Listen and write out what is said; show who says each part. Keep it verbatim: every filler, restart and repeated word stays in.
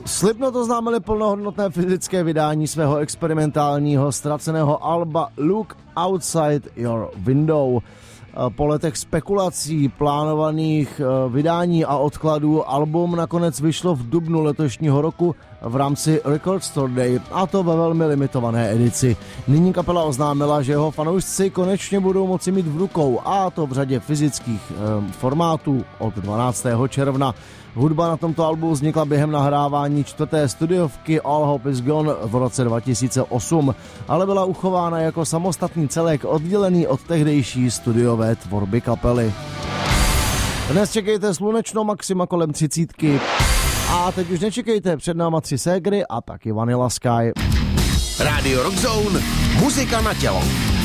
Speaker 1: Slipknot oznámili plnohodnotné fyzické vydání svého experimentálního ztraceného alba Look Outside Your Window. Po letech spekulací, plánovaných vydání a odkladů album nakonec vyšlo v dubnu letošního roku v rámci Record Store Day, a to ve velmi limitované edici. Nyní kapela oznámila, že jeho fanoušci konečně budou moci mít v rukou, a to v řadě fyzických eh, formátů od dvanáctého června. Hudba na tomto albu vznikla během nahrávání čtvrté studiovky All Hope Is Gone v roce dva tisíce osm, ale byla uchována jako samostatný celek oddělený od tehdejší studiové tvorby kapely. Dnes čekejte slunečno, maxima kolem třicítky. A teď už nečekejte, před náma tři ségry a taky Vanilla Sky.
Speaker 2: Rádio Rock Zone, muzika na tělo.